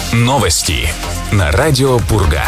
Новости на радио Пурга.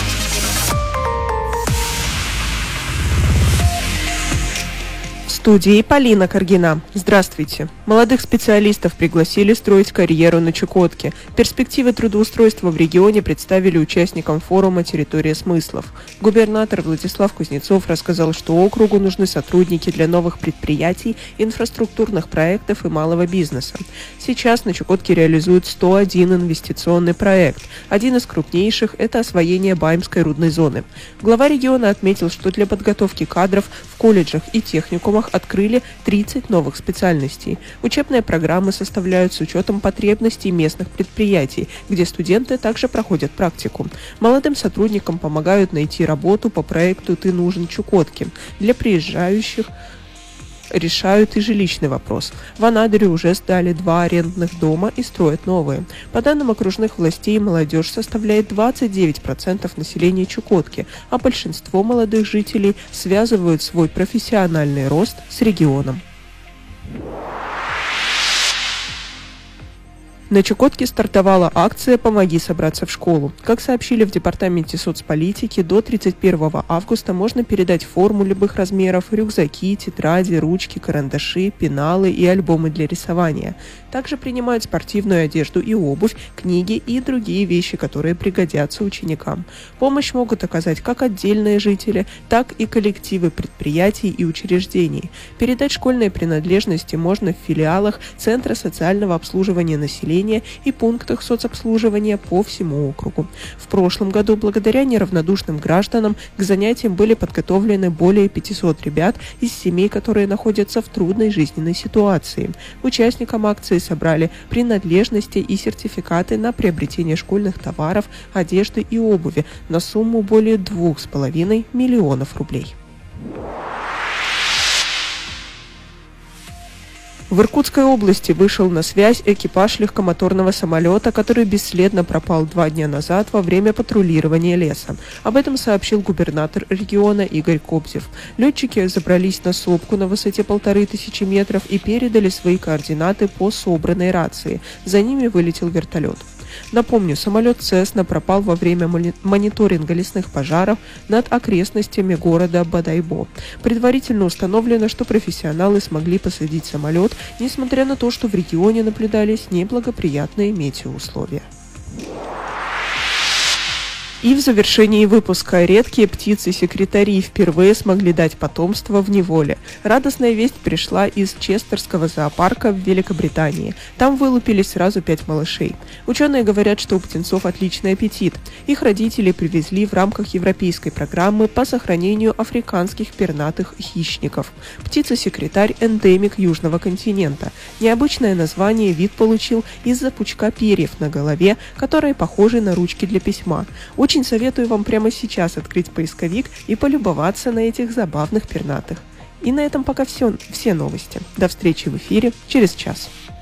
В студии Полина Каргина. Здравствуйте. Молодых специалистов пригласили строить карьеру на Чукотке. Перспективы трудоустройства в регионе представили участникам форума «Территория смыслов». Губернатор Владислав Кузнецов рассказал, что округу нужны сотрудники для новых предприятий, инфраструктурных проектов и малого бизнеса. Сейчас на Чукотке реализуют 101 инвестиционный проект. Один из крупнейших – это освоение Баимской рудной зоны. Глава региона отметил, что для подготовки кадров в колледжах и техникумах открыли 30 новых специальностей. Учебные программы составляют с учетом потребностей местных предприятий, где студенты также проходят практику. Молодым сотрудникам помогают найти работу по проекту «Ты нужен Чукотке». Для приезжающих решают и жилищный вопрос. В Анадыре уже сдали 2 арендных дома и строят новые. По данным окружных властей, молодежь составляет 29% населения Чукотки, а большинство молодых жителей связывают свой профессиональный рост с регионом. На Чукотке стартовала акция «Помоги собраться в школу». Как сообщили в Департаменте соцполитики, до 31 августа можно передать форму любых размеров, рюкзаки, тетради, ручки, карандаши, пеналы и альбомы для рисования. Также принимают спортивную одежду и обувь, книги и другие вещи, которые пригодятся ученикам. Помощь могут оказать как отдельные жители, так и коллективы предприятий и учреждений. Передать школьные принадлежности можно в филиалах Центра социального обслуживания населения и пунктах соцобслуживания по всему округу. В прошлом году благодаря неравнодушным гражданам к занятиям были подготовлены более 500 ребят из семей, которые находятся в трудной жизненной ситуации. Участникам акции собрали принадлежности и сертификаты на приобретение школьных товаров, одежды и обуви на сумму более 2,5 миллионов рублей. В Иркутской области вышел на связь экипаж легкомоторного самолета, который бесследно пропал 2 дня назад во время патрулирования леса. Об этом сообщил губернатор региона Игорь Кобзев. Летчики забрались на сопку на высоте 1500 метров и передали свои координаты по собранной рации. За ними вылетел вертолет. Напомню, самолет «Цесна» пропал во время мониторинга лесных пожаров над окрестностями города Бодайбо. Предварительно установлено, что профессионалы смогли посадить самолет, несмотря на то, что в регионе наблюдались неблагоприятные метеоусловия. И в завершении выпуска редкие птицы-секретари впервые смогли дать потомство в неволе. Радостная весть пришла из Честерского зоопарка в Великобритании. Там вылупились сразу 5 малышей. Ученые говорят, что у птенцов отличный аппетит. Их родители привезли в рамках европейской программы по сохранению африканских пернатых хищников. Птица-секретарь – эндемик Южного континента. Необычное название вид получил из-за пучка перьев на голове, которые похожи на ручки для письма. Очень советую вам прямо сейчас открыть поисковик и полюбоваться на этих забавных пернатых. И на этом пока все новости. До встречи в эфире через час.